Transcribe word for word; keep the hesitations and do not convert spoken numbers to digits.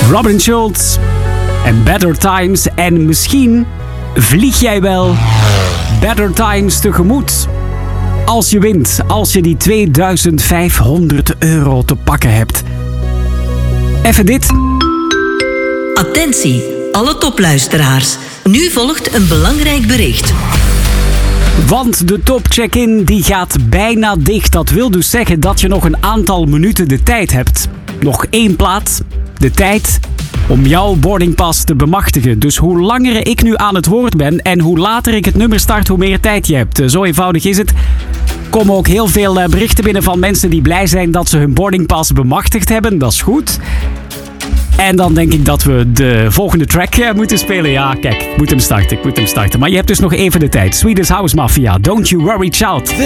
Robin Schulz en Better Times. En misschien vlieg jij wel Better Times tegemoet als je wint, als je die tweeduizend vijfhonderd euro te pakken hebt. Even dit. Attentie, alle topluisteraars. Nu volgt een belangrijk bericht. Want de top-check-in die gaat bijna dicht. Dat wil dus zeggen dat je nog een aantal minuten de tijd hebt. Nog één plaats, de tijd om jouw boardingpas te bemachtigen. Dus hoe langer ik nu aan het woord ben en hoe later ik het nummer start, hoe meer tijd je hebt. Zo eenvoudig is het. Er komen ook heel veel berichten binnen van mensen die blij zijn dat ze hun boardingpas bemachtigd hebben. Dat is goed. En dan denk ik dat we de volgende track moeten spelen. Ja, kijk, ik moet hem starten, ik moet hem starten. Maar je hebt dus nog even de tijd. Swedish House Mafia, Don't You Worry Child.